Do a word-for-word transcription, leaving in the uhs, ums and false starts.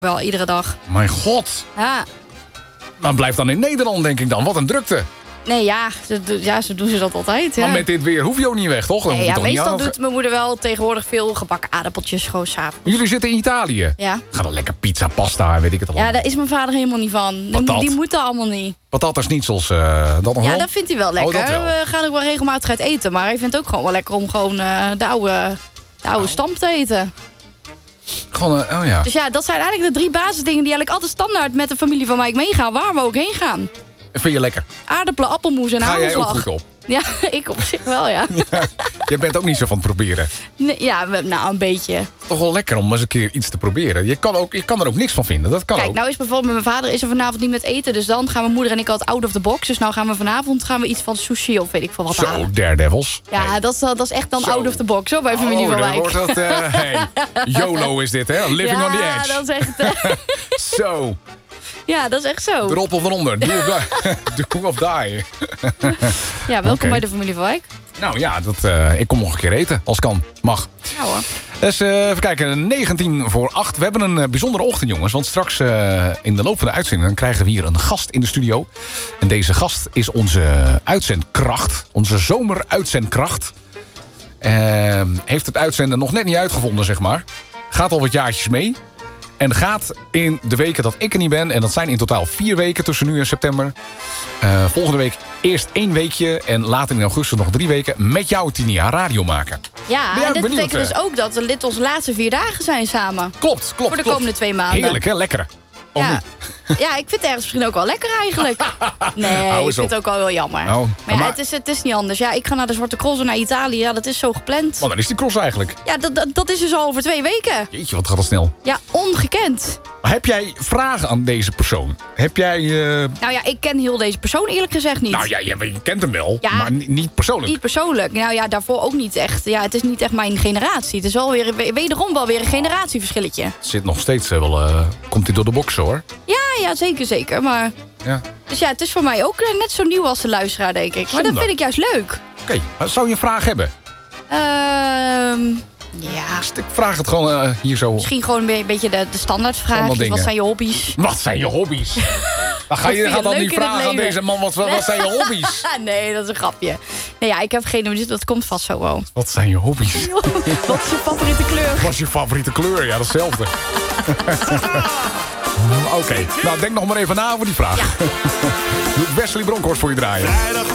wel iedere dag. Mijn god. Ja. Maar blijf dan in Nederland, denk ik dan. Wat een drukte. Nee, ja, zo, ja, zo doen ze dat altijd. Ja. Maar met dit weer hoef je ook niet weg, toch? Dan Nee, hoef je ja, toch niet meestal aan- doet mijn moeder wel tegenwoordig veel gebakken aardappeltjes gewoon s'avonds. Jullie zitten in Italië. Ja. Ga dan lekker pizza, pasta, weet ik het al. Ja, daar is mijn vader helemaal niet van. Patat. Die moeten allemaal niet. Patatas schnitzels, uh, dat nog Ja, wel? dat vindt hij wel lekker. Oh, dat wel. We gaan ook wel regelmatig uit eten. Maar hij vindt het ook gewoon wel lekker om gewoon uh, de oude, de oude stamp te eten. Gewoon, uh, oh ja. Dus ja, dat zijn eigenlijk de drie basisdingen die eigenlijk altijd standaard met de familie van mij meegaan. Waar we ook heen gaan. Vind je lekker? Aardappelen, appelmoes en Ga jij ook hagelslag. goed op? Ja, ik op zich wel, ja. Ja, je bent ook niet zo van het proberen. Nee, ja, we- nou, een beetje. Toch wel lekker om eens een keer iets te proberen. Je kan, ook, je kan er ook niks van vinden, dat kan Kijk, ook. nou is bijvoorbeeld met mijn vader is er vanavond niet met eten. Dus dan gaan mijn moeder en ik altijd out of the box. Dus nou gaan we vanavond gaan we iets van sushi of weet ik veel wat Zo, halen. daredevils. Ja, Nee. dat, is, dat is echt dan Zo. out of the box, hoor, bij familie Oh, van dan Wijk. wordt dat, uh, hey, YOLO is dit, hè? Living ja, on the edge. dat is echt... eh, Zo, ja, dat is echt zo. erop of eronder. Do of die. Do of die. Ja, welkom Oké. bij de familie van Wijk. Nou ja, dat, uh, ik kom nog een keer eten, als kan. Mag. Ja hoor. Dus uh, even kijken, negentien voor acht. We hebben een uh, bijzondere ochtend, jongens. Want straks uh, in de loop van de uitzending dan krijgen we hier een gast in de studio. En deze gast is onze uitzendkracht. Onze zomeruitzendkracht. Uh, heeft het uitzenden nog net niet uitgevonden, zeg maar. Gaat al wat jaartjes mee. En gaat in de weken dat ik er niet ben... en dat zijn in totaal vier weken tussen nu en september... Uh, volgende week eerst één weekje... en later in augustus nog drie weken... met jou, Tinia, radio maken. Ja, Ben jij en dit ook benieuwd, betekent dus hè? ook dat de dit onze laatste vier dagen zijn samen. Klopt, klopt, Voor de klopt. komende twee maanden. Heerlijk, hè? Lekker. Of Ja. niet? Ja, ik vind het ergens misschien ook wel lekker eigenlijk. Nee, Hou ik eens vind het op. ook wel wel jammer. Oh, maar ja, maar- Het, is, het is niet anders. Ja, ik ga naar de Zwarte Cross naar Italië. Ja, dat is zo gepland. Want dan is die cross eigenlijk. Ja, dat, dat, dat is dus al over twee weken. Jeetje, wat gaat dat snel. Ja, ongekend. Maar heb jij vragen aan deze persoon? Heb jij... uh, Nou ja, ik ken heel deze persoon eerlijk gezegd niet. nou ja, je, je kent hem wel, Ja. maar ni- niet persoonlijk. Niet persoonlijk. Nou ja, daarvoor ook niet echt. Ja, het is niet echt mijn generatie. Het is wel weer, we- wederom wel weer een generatieverschilletje. Het zit nog steeds uh, wel... Uh, komt hij door de box, hoor. Ja, ja, zeker, zeker. Maar... Ja. Dus ja, het is voor mij ook eh, net zo nieuw als de luisteraar, denk ik. Maar dat Zonde. vind ik juist leuk. Oké, okay. Zou je een vraag hebben? Ehm ja, Ik vraag het gewoon uh, hier zo. misschien gewoon een be- beetje de, de standaardvraag. Allemaal Wat dingen. zijn je hobby's? Wat zijn je hobby's? Dan ga Wat je vind je gaat dan leuk niet in het vragen aan leven? deze man, wat, wat zijn je hobby's? Ah, nee, dat is een grapje. Nee, ja, ik heb geen idee, dat komt vast zo wel. Wat zijn je hobby's? Wat is je favoriete kleur? Wat is je favoriete kleur? Ja, datzelfde. Oké, okay. Nou denk nog maar even na over die vraag. Ja. Doe Wesley Bronkhorst voor je draaien.